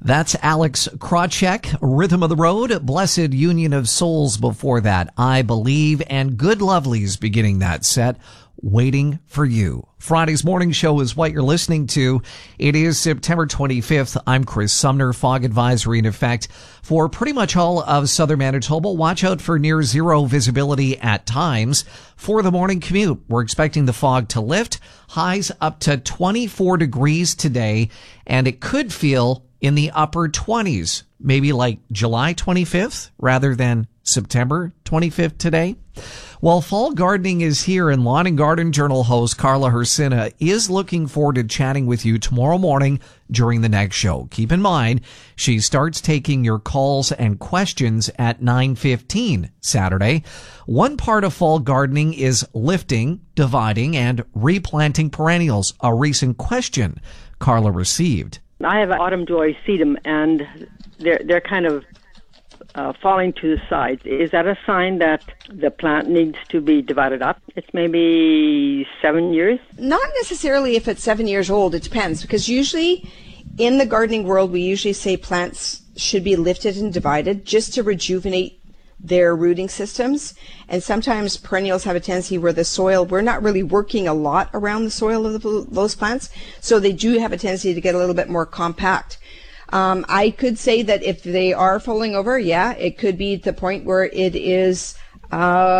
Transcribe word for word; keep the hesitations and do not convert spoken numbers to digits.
That's Alex Krawczyk, Rhythm of the Road, Blessed Union of Souls before that, I Believe, and Good Lovelies beginning that set, Waiting for You. Friday's morning show is what you're listening to. It is September twenty-fifth. I'm Chris Sumner. Fog advisory in effect for pretty much all of southern Manitoba. Watch out for near zero visibility at times. For the morning commute, we're expecting the fog to lift. Highs up to twenty-four degrees today, and it could feel in the upper twenties, maybe like July twenty-fifth rather than September twenty-fifth today. Well, fall gardening is here, and Lawn and Garden Journal host Carla Hersina is looking forward to chatting with you tomorrow morning during the next show. Keep in mind, she starts taking your calls and questions at nine fifteen Saturday. One part of fall gardening is lifting, dividing, and replanting perennials, a recent question Carla received. I have autumn joy sedum, and they're they're kind of uh, falling to the sides. Is that a sign that the plant needs to be divided up? It's maybe seven years? Not necessarily if it's seven years old. It depends, because usually in the gardening world, we usually say plants should be lifted and divided just to rejuvenate their rooting systems. And sometimes perennials have a tendency where the soil, we're not really working a lot around the soil of the, those plants, so they do have a tendency to get a little bit more compact. Um, I could say that if they are falling over, yeah, it could be the point where it is uh